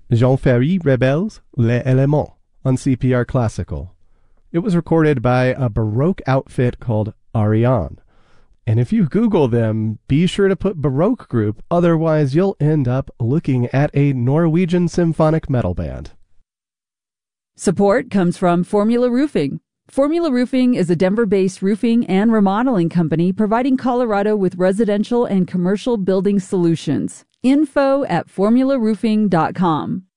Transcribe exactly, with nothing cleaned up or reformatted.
Jean-Ferry Rebels, Les Éléments, on C P R Classical. It was recorded by a Baroque outfit called Ariane. And if you Google them, be sure to put Baroque group, otherwise you'll end up looking at a Norwegian symphonic metal band. Support comes from Formula Roofing. Formula Roofing is a Denver-based roofing and remodeling company providing Colorado with residential and commercial building solutions. Info at formula roofing dot com.